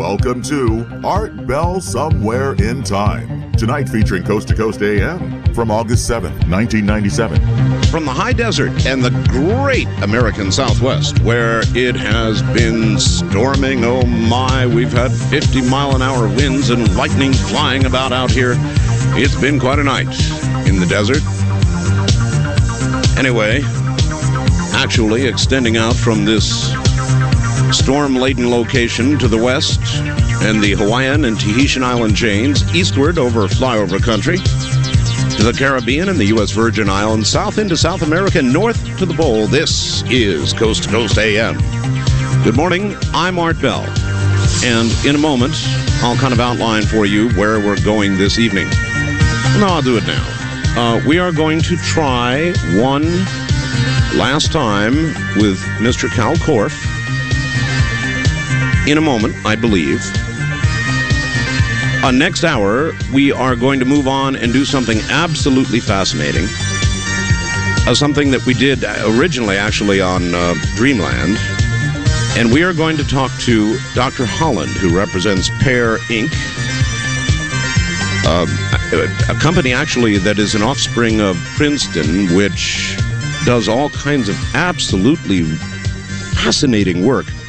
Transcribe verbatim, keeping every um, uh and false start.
Welcome to Art Bell Somewhere in Time. Tonight featuring Coast to Coast A M from August seventh, nineteen ninety-seven. From the high desert and the great American Southwest, where it has been storming, oh my, we've had fifty mile an hour winds and lightning flying about out here. It's been quite a night in the desert. Anyway, actually extending out from this storm-laden location to the west and the Hawaiian and Tahitian island chains, eastward over flyover country, to the Caribbean and the U S Virgin Islands, south into South America, north to the pole. This is Coast to Coast A M. Good morning, I'm Art Bell, and in a moment, I'll kind of outline for you where we're going this evening. No, I'll do it now. Uh, we are going to try one last time with Mister Cal Korff. In a moment, I believe. Uh, next hour, we are going to move on and do something absolutely fascinating. Uh, something that we did originally, actually, on uh, Dreamland. And we are going to talk to Doctor Holland, who represents Pear Incorporated. Uh, a, a company, actually, that is an offspring of Princeton, which does all kinds of absolutely fascinating work